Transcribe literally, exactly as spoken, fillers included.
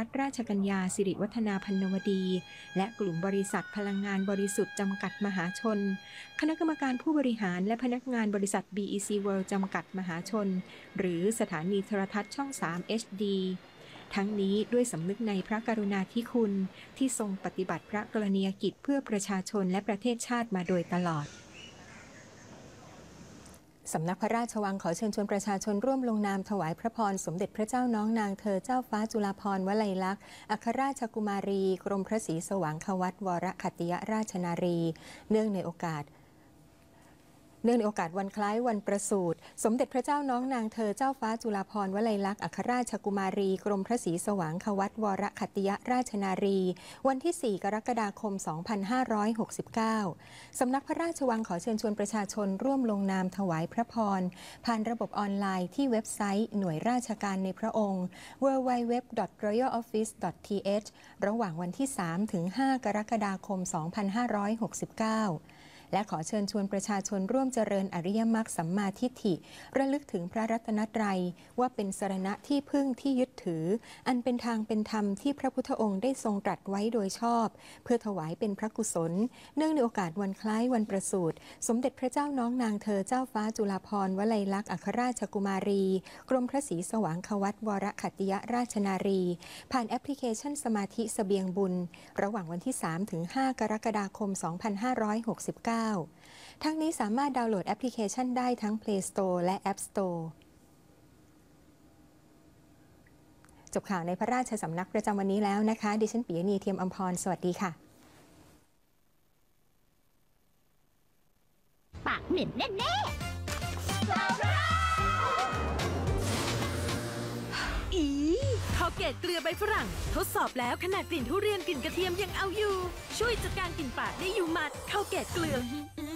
รัฐราชกัญญาสิริวัฒนาพันนวดีและกลุ่มบริษัทพลังงานบริสุทธิ์จำกัดมหาชนคณะกรรมการผู้บริหารและพนักงานบริษัท บี อี ซี World จำกัดมหาชนหรือสถานีโทรทัศน์ช่อง สาม เอช ดี ทั้งนี้ด้วยสำนึกในพระกรุณาธิคุณที่ทรงปฏิบัติพระกรณียกิจเพื่อประชาชนและประเทศชาติมาโดยตลอดสำนักพระราชวังขอเชิญชวนประชาชนร่วมลงนามถวายพระพรสมเด็จพระเจ้าน้องนางเธอเจ้าฟ้าจุฬาภรณ์วลัยลักษณ์อัครราชกุมารีกรมพระศรีสว่างควัตรวรขัตติยราชนารีเนื่องในโอกาสเนื่องในโอกาสวันคล้ายวันประสูติสมเด็จพระเจ้าน้องนางเธอเจ้าฟ้าจุฬาภรณ์วลัยลักษณ์อัครราชกุมารีกรมพระศรีสว่างควัตรวรขัตติยราชนารีวันที่ สี่ กรกฎาคม สองพันห้าร้อยหกสิบเก้า สำนักพระราชวังขอเชิญชวนประชาชนร่วมลงนามถวายพระพรผ่านระบบออนไลน์ที่เว็บไซต์หน่วยราชการในพระองค์ ดับเบิลยู ดับเบิลยู ดับเบิลยู ดอท รอยัล ออฟฟิศ ดอท ที เอช ระหว่างวันที่ สาม ถึง ห้า กรกฎาคม สองพันห้าร้อยหกสิบเก้าและขอเชิญชวนประชาชนร่วมเจริญอริยมรรคสัมมาทิฏฐิระลึกถึงพระรัตนตรัยว่าเป็นสรณะที่พึ่งที่ยึดถืออันเป็นทางเป็นธรรมที่พระพุทธองค์ได้ทรงตรัสไว้โดยชอบเพื่อถวายเป็นพระกุศลเนื่องในโอกาสวันคล้ายวันประสูติสมเด็จพระเจ้าน้องนางเธอเจ้าฟ้าจุฬาภรณ์วลัยลักษณ์อัครราชกุมารีกรมพระศรีสว่างควัตรวรขัตติยราชนารีผ่านแอปพลิเคชันสมาธิเสบียงบุญระหว่างวันที่ สาม ถึง ห้า กรกฎาคม สองพันห้าร้อยหกสิบเก้าทั้งนี้สามารถดาวน์โหลดแอปพลิเคชันได้ทั้ง Play Store และ App Store จบข่าวในพระราชสำนักประจำวันนี้แล้วนะคะดิฉันปิยณีเทียมอำพรสวัสดีค่ะปากเหม็นแน่ๆอีข้าวเกรดเกลือใบฝรั่งทดสอบแล้วขนาดกลิ่นทุเรียนกลิ่นกระเทียมยังเอาอยู่ช่วยจัดการกลิ่นปากได้อยู่หมัดข้าวเกรดเกลือ